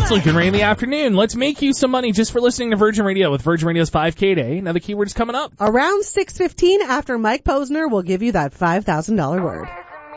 It's Luke and Ray in the afternoon. Let's make you some money just for listening to Virgin Radio with Virgin Radio's 5K Day. Now the keyword's coming up. Around 6:15 after Mike Posner will give you that $5,000 word.